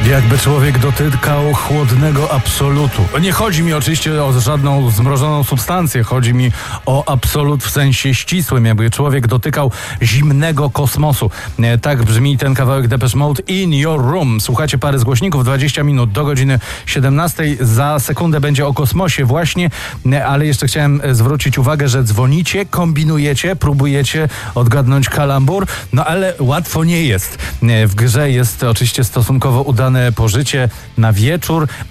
Jakby człowiek dotykał chłodnego absolutu. Nie chodzi mi oczywiście o żadną zmrożoną substancję, chodzi mi o absolut w sensie ścisłym, jakby człowiek dotykał zimnego kosmosu. Tak brzmi ten kawałek Depeche Mode, In Your Room. Słuchacie pary z głośników, 20 minut do godziny 17. Za sekundę będzie o kosmosie właśnie, ale jeszcze chciałem zwrócić uwagę, że dzwonicie, kombinujecie, próbujecie odgadnąć kalambur, no ale łatwo nie jest. W grze jest oczywiście stosunkowo udane pożycie na wieczór,